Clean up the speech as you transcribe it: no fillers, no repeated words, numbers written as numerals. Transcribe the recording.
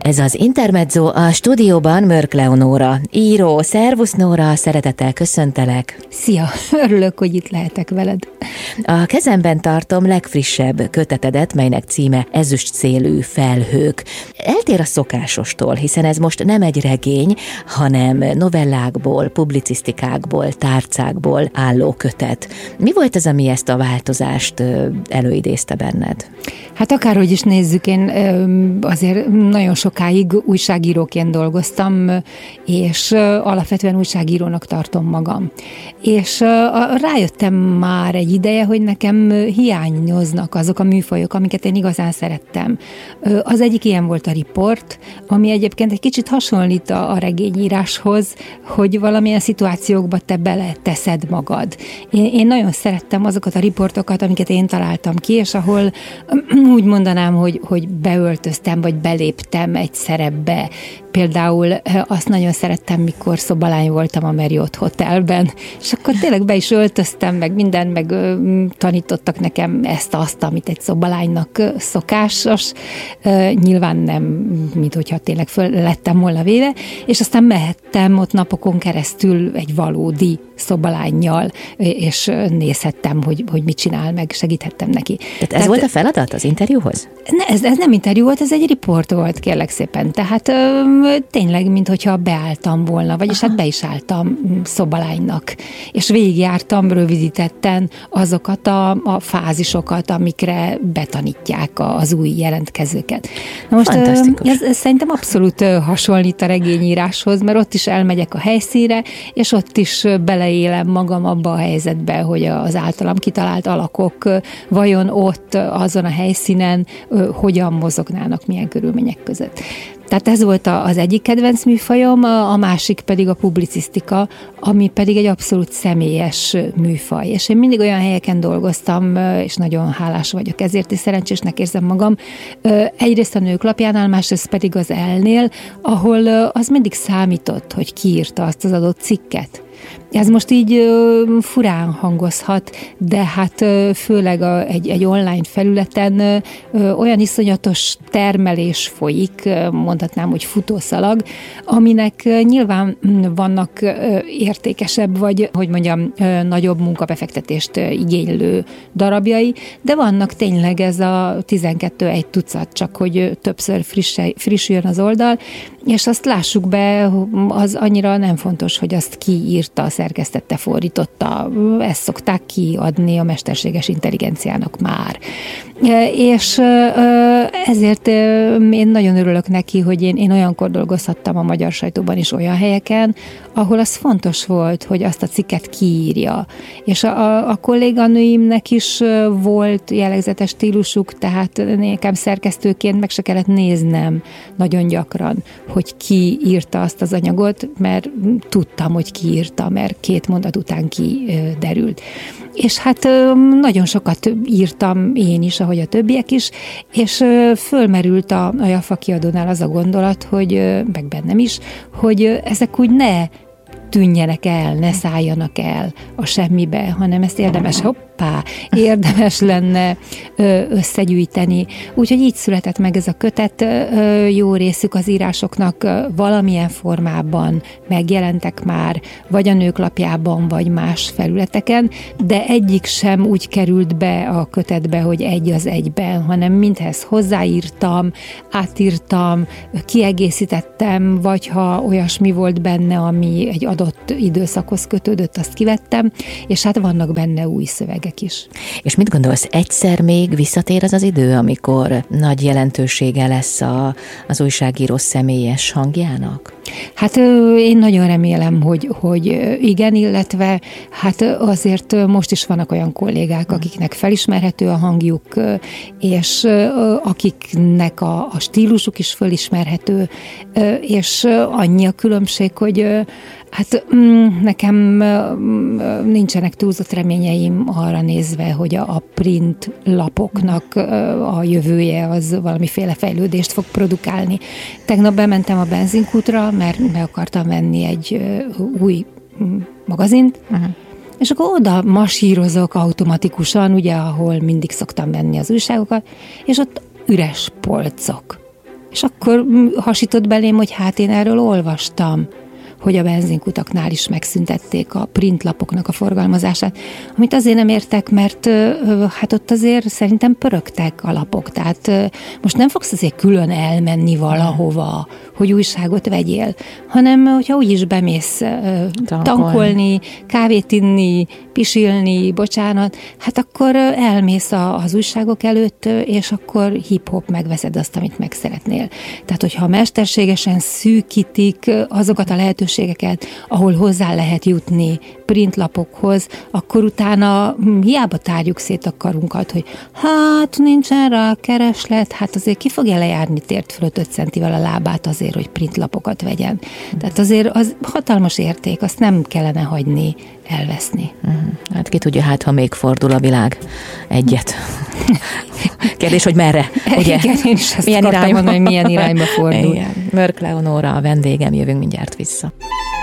Ez az Intermezzo, a stúdióban Mörk Leonóra, író. Szervusz Nóra, szeretettel köszöntelek. Szia, örülök, hogy itt lehetek veled. A kezemben tartom legfrissebb kötetedet, melynek címe Ezüst szélű felhők. Eltér a szokásostól, hiszen ez most nem egy regény, hanem novellákból, publicisztikákból, tárcákból álló kötet. Mi volt az, ami ezt a változást előidézte benned? Hát akárhogy is nézzük, én azért nagyon sokáig újságíróként dolgoztam, és alapvetően újságírónak tartom magam. És rájöttem már egy ideje, hogy nekem hiányoznak azok a műfajok, amiket én igazán szerettem. Az egyik ilyen volt a riport, ami egyébként egy kicsit hasonlít a regényíráshoz, hogy valamilyen szituációkba te beleteszed magad. Én nagyon szerettem azokat a riportokat, amiket én találtam ki, és ahol úgy mondanám, hogy beöltöztem, vagy beléptem egy szerepbe. Például azt nagyon szerettem, mikor szobalány voltam a Marriott Hotelben, és akkor tényleg be is öltöztem, meg mindent, meg tanítottak nekem ezt-azt, amit egy szobalánynak szokásos. Nyilván nem, mint hogyha tényleg föl lettem volna véve, és aztán mehettem ott napokon keresztül egy valódi szobalánnyal, és nézhettem, hogy mit csinál, meg segíthettem neki. Tehát ez volt a feladat az interjúhoz? Ez nem interjú volt, ez egy riport volt, kérlek szépen. Tehát tényleg, minthogyha beálltam volna, vagyis hát be is álltam szobalánynak, és végigjártam rövidítetten azokat a fázisokat, amikre betanítják az új jelentkezőket. Na most ez szerintem abszolút hasonlít a regényíráshoz, mert ott is elmegyek a helyszínre, és ott is beleélem magam abba a helyzetbe, hogy az általam kitalált alakok vajon ott, azon a helyszínen hogyan mozognának, milyen körülmények között. Tehát ez volt az egyik kedvenc műfajom, a másik pedig a publicisztika, ami pedig egy abszolút személyes műfaj. És én mindig olyan helyeken dolgoztam, és nagyon hálás vagyok ezért, és szerencsésnek érzem magam. Egyrészt a Nők Lapjánál, másrészt pedig az ELLE-nél, ahol az mindig számított, hogy ki írta azt az adott cikket. Ez most így furán hangozhat, de hát főleg egy online felületen olyan iszonyatos termelés folyik, mondhatnám, hogy futószalag, aminek nyilván vannak értékesebb, vagy hogy mondjam, nagyobb munkabefektetést igénylő darabjai, de vannak tényleg ez a 12 tucat, csak hogy többször frissüljön az oldal, és azt lássuk be, az annyira nem fontos, hogy azt ki írta, szerkesztette, fordította, ezt szokták kiadni a mesterséges intelligenciának már. És ezért én nagyon örülök neki, hogy én olyankor dolgozhattam a magyar sajtóban is olyan helyeken, ahol az fontos volt, hogy azt a cikket kiírja. És a kolléganőimnek is volt jellegzetes stílusuk, tehát nekem szerkesztőként meg se kellett néznem nagyon gyakran, hogy ki írta azt az anyagot, mert tudtam, hogy ki írta, mert 2 mondat után kiderült. És hát nagyon sokat írtam én is, ahogy a többiek is, és fölmerült a Jaffa kiadónál az a gondolat, hogy meg bennem is, hogy ezek úgy ne tűnjenek el, ne szálljanak el a semmibe, hanem ezt érdemes lenne összegyűjteni. Úgyhogy így született meg ez a kötet. Jó részük az írásoknak valamilyen formában megjelentek már, vagy a Nők Lapjában, vagy más felületeken, de egyik sem úgy került be a kötetbe, hogy egy az egyben, hanem mindhez hozzáírtam, átírtam, kiegészítettem, vagy ha olyasmi volt benne, ami egy adott időszakhoz kötődött, azt kivettem, és hát vannak benne új szövegek is. És mit gondolsz, egyszer még visszatér az idő, amikor nagy jelentősége lesz az újságíró személyes hangjának? Hát én nagyon remélem, hogy igen, illetve hát azért most is vannak olyan kollégák, akiknek felismerhető a hangjuk, és akiknek a stílusuk is felismerhető, és annyi a különbség, hogy hát nekem nincsenek túlzott reményeim arra nézve, hogy a print lapoknak a jövője az valamiféle fejlődést fog produkálni. Tegnap bementem a benzinkútra, mert meg akartam venni egy új magazint, és akkor oda masírozok automatikusan, ugye, ahol mindig szoktam venni az újságokat, és ott üres polcok. És akkor hasított belém, hogy hát én erről olvastam, hogy a benzinkutaknál is megszüntették a printlapoknak a forgalmazását, amit azért nem értek, mert hát ott azért szerintem pörögtek a lapok, tehát most nem fogsz azért külön elmenni valahova, hogy újságot vegyél, hanem hogyha úgyis bemész tankolni, kávét inni, pisilni, bocsánat, hát akkor elmész az újságok előtt, és akkor hip-hop megveszed azt, amit meg szeretnél. Tehát, hogyha mesterségesen szűkítik azokat a lehetőségeket, ahol hozzá lehet jutni printlapokhoz, akkor utána hiába tárjuk szét a karunkat, hogy hát nincsen rá kereslet, hát azért ki fogja lejárni tért fölött 5 centivel a lábát azért, hogy printlapokat vegyen. Tehát azért az hatalmas érték, azt nem kellene hagyni elveszni. Hát ki tudja, hát ha még fordul a világ egyet. Kérdés, hogy merre? Ugye? Igen, én is azt akartam mondani, hogy milyen irányba fordul. Igen. Mörk Leonóra a vendégem, jövünk mindjárt vissza.